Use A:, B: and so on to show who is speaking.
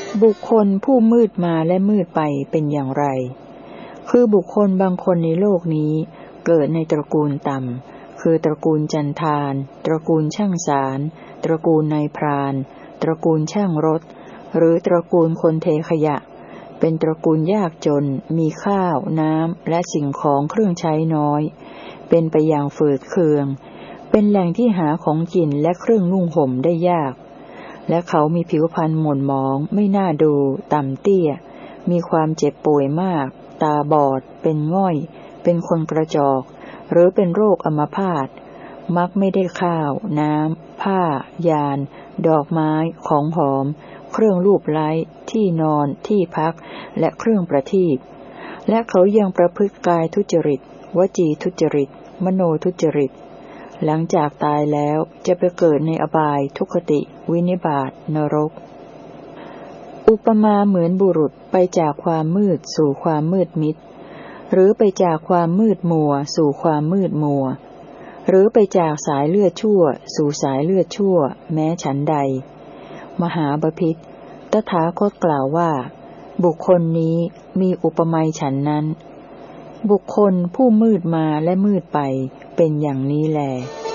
A: บุคคลผู้มืดมาและมืดไปเป็นอย่างไรคือบุคคลบางคนในโลกนี้เกิดในตระกูลต่ำคือตระกูลจันทานตระกูลช่างสารตระกูลนายพรานตระกูลช่างรถหรือตระกูลคนเทขยะเป็นตระกูลยากจนมีข้าวน้ำและสิ่งของเครื่องใช้น้อยเป็นไปอย่างฝืดเคืองเป็นแหล่งที่หาของกินและเครื่องนุ่งห่มได้ยากและเขามีผิวพรรณหม่นหมองไม่น่าดูต่ำเตี้ยมีความเจ็บป่วยมากตาบอดเป็นง่อยเป็นคนกระจอกหรือเป็นโรคอัมพาตมักไม่ได้ข้าวน้ำผ้ายานดอกไม้ของหอมเครื่องลูบไล้ที่นอนที่พักและเครื่องประทีปและเขายังประพฤติกายทุจริตวจีทุจริตมโนทุจริตหลังจากตายแล้วจะไปเกิดในอบายทุกขติวินิบาตนรกอุปมาเหมือนบุรุษไปจากความมืดสู่ความมืดมิดหรือไปจากความมืดมัวสู่ความมืดมัวหรือไปจากสายเลือดชั่วสู่สายเลือดชั่วแม้ฉันใดมหาบพิตรตถาคตกล่าวว่าบุคคลนี้มีอุปมาฉันนั้นบุคคลผู้มืดมาและมืดไปเป็นอย่างนี้แล